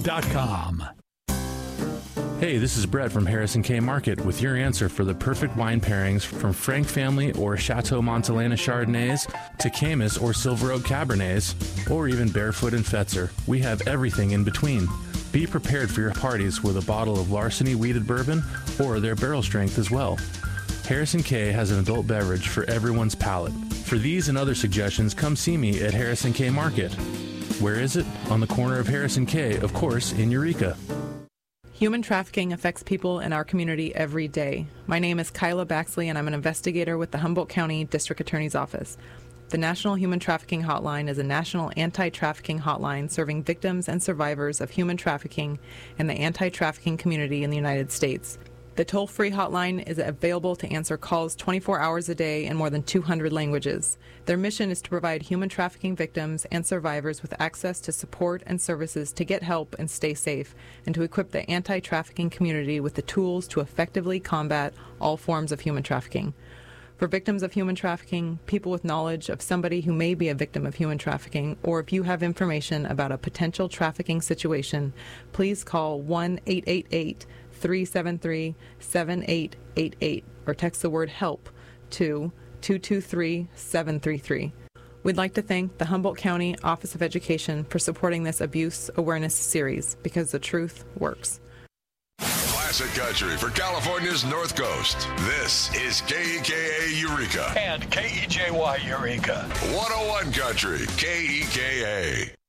HarrisonKMarket.com. Hey, this is Brett from Harrison K Market with your answer for the perfect wine pairings from Frank Family or Chateau Montelena Chardonnays to Caymus or Silver Oak Cabernets or even Barefoot and Fetzer. We have everything in between. Be prepared for your parties with a bottle of Larceny Wheated Bourbon or their barrel strength as well. Harrison K has an adult beverage for everyone's palate. For these and other suggestions, come see me at Harrison K Market. Where is it? On the corner of Harrison K, of course, in Eureka. Human trafficking affects people in our community every day. My name is Kyla Baxley, and I'm an investigator with the Humboldt County District Attorney's Office. The National Human Trafficking Hotline is a national anti-trafficking hotline serving victims and survivors of human trafficking and the anti-trafficking community in the United States. The toll-free hotline is available to answer calls 24 hours a day in more than 200 languages. Their mission is to provide human trafficking victims and survivors with access to support and services to get help and stay safe, and to equip the anti-trafficking community with the tools to effectively combat all forms of human trafficking. For victims of human trafficking, people with knowledge of somebody who may be a victim of human trafficking, or if you have information about a potential trafficking situation, please call 1-888-373-7888 or text the word HELP to 223-733. We'd like to thank the Humboldt County Office of Education for supporting this abuse awareness series, because the truth works. Classic country for California's North Coast. This is KEKA Eureka. And KEJY Eureka. 101 Country, KEKA.